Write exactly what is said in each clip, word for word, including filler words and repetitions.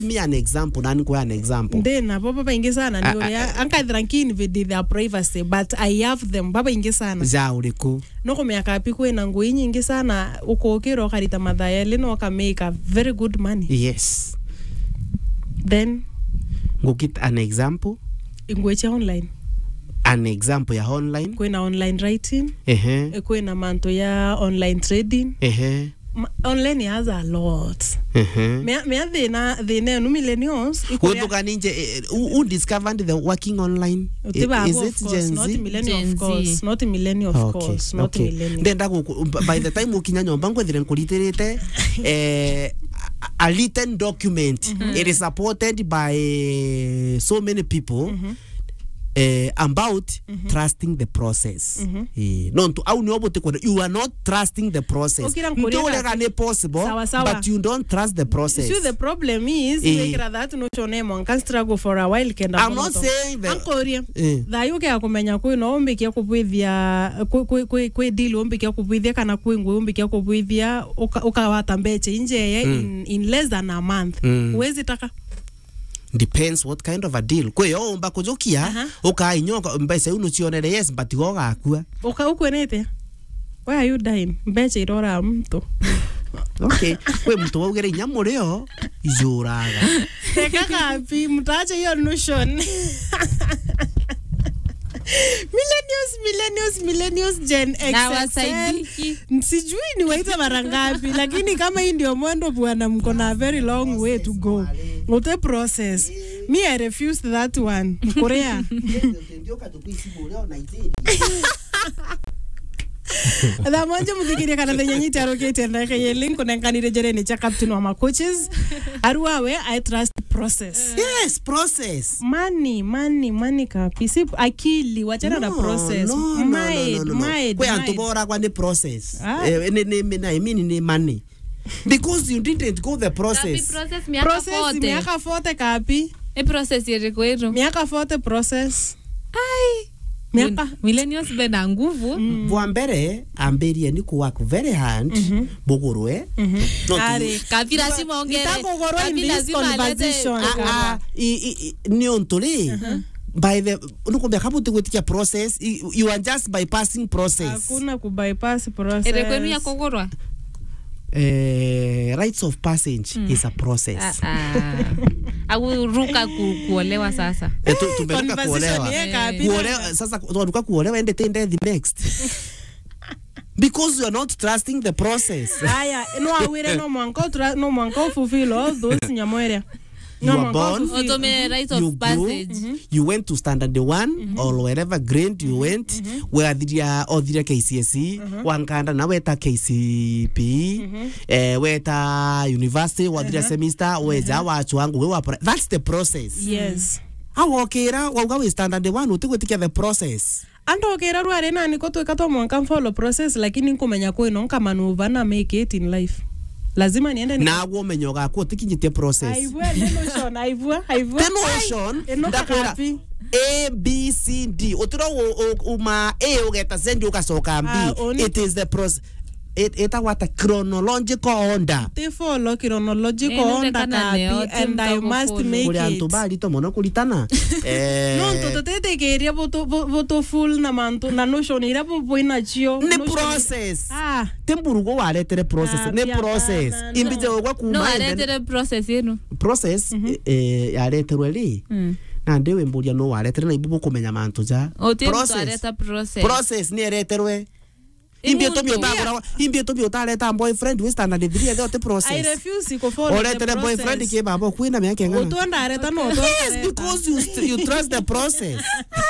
me an example nani kwa an example then baba ingi sana ndio ya anka drankini with their privacy but I have them baba ingi sana za uliku no kumyaka api kwena ngui nyingi sana uko kiro karita madhaya lino ka make a very good money. Yes. Then go get an example ingwecha online. An example ya online kwena online writing ehe uh-huh. kwena manto ya online trading ehe uh-huh. Online has a lot. Mhm. Me me the na the new millennials iko ka ninje who discovered the working online. Is it Gen Z? Not millennial of course. Not millennial of course. Not millennial. Then by the time ukinya nyomba ngwethire nkuriterete eh a written document. Mm-hmm. It is supported by so many people. Mm-hmm. Uh, about mm-hmm. trusting the process. Mm-hmm. Eh, no, to, you are not trusting the process. Okay, possible, sawa, sawa. But you don't trust the process. So the problem is eh. that no chone can struggle for a while. I'm not saying that. Eh. That you can kumenya ku no ombiki akubwithia ku ku ku deal ombiki akubwithia kana ku ngwe ombiki akubwithia ukawata mbeche nje ye mm. in, in less than a month. Mm. Uwezi taka. Depends what kind of a deal. Kwe yo mba kujokia uh-huh. Oka inyoka mbese unu chionere yes but yoga akua. Oka ukwenete. Why are you dying? Mbeche irora mtu. Okay. Kwe mtu wogere nyamureo izuraga. Teka kapi mtache hiyo notion. Millennials, millennials, millennials, Gen X. Na wasaidiki. Sijui ni waita mara ngapi, lakini kama hii ndio mwendo bwana mko na very long way to go. Ote process. Me I refused that one. Korea. Da manje mudhikiria kana the nyanyi taro kete ndaka ye link konenkanire jere ni cha captain wa ma coaches. Aruawe I trust process. Yes, process. Money, money, money kapisi akili wachana na process. No, no, mind, no, no, no. mind. Kwa antubora kwa ni process. Ah. Eh, ne ne na I mean ni money. Because you didn't go the process. Kapi process miaka process forte. Miaka forte kapi. E process yere kwetu. Miaka forte process. Ai. Miaka millennials bena nguvu. Mm. Buambere amberie ni ku work very hard. Mm-hmm. Bogorwe. Mhm. Ari kapi lazima ongere. Kapi lazima conversation. Ah, i ni ontole. By the nuko kapo tukutia process you are just bypassing process. Hakuna ku bypass process. Ere kwenu ya kogorwa. Uh, rites of passage mm. is a process. Au ruka ku, kuolewa sasa. Eh, tu tumeruka kuolewa. Kuolewa sasa tunaruka kuolewa ende tende the next. Because you are not trusting the process. Aya, no awire no manko no manko fulfill all those nyamwere. You were born, right of you passage. Grew, mm-hmm. You went to standard one mm-hmm. or wherever grade you went, mm-hmm. where did you or did K C S E, mm-hmm. one kanda na weta K C P, mm-hmm. eh, weta university, what did uh-huh. semester, where mm-hmm. wa chuangu, we that's the process. Yes. How okera, wa we standard one, uti we take the process. Ando okera ruare na ni koto kato mwanka follow process, lakini nkumenya ko ino kama nuvana make it in life. Lazima niende ni na wo menyoga ko tikinyite process aivua notion aivua aivua notion ndakwira A B C D otro uma A ugeta sendi ukasoka B it is the process it it what a chronological order they follow chronological order and I must make it kuliantu bali to mono kulitana eh no to tete keria boto boto full na manto na notion ira bo boina chio ne process ah temburugo waletere process ne process imbije ogwa kuma no waletere process yenu process eh yaleterwe li na ndewe mbulia no waletere na ibubu kumenya manto ja process process ni yaleterwe Imbie to biota imbie to biota leta boyfriend we standard three the process. I refuse to follow the process. Or boyfriend ke babo kuina me yake ngana. Utonda areta no utonda. Yes, because you you trust the process.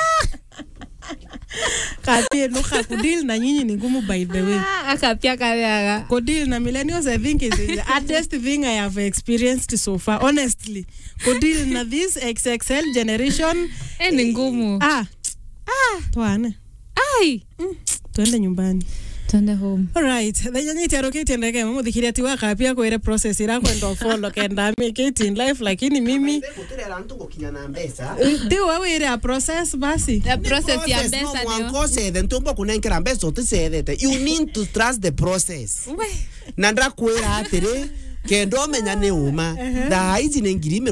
Kapi no kudil na nyinyi ni ngumu by the way. Akapia kayaga. Kudil na millennials I think is the hardest thing I have experienced so far honestly. Kudil na this X X L generation ni ngumu. Ah. Ah, tuane. Ai. Mm. Tuende nyumbani. Tuende home. All right. The nyanya itaroke tendeke mamo dikhiria tiwa kapia ko ile process ira kwenda follow kenda make it in life lakini mimi Ti wewe ile process basi. The process ya pesa ndio. Mwanko se then tumbo kunenkera mbeso tisethete. You need to trust the process. We. Nandra kwera atire kendo menya ni uma thaa ici ni ngiri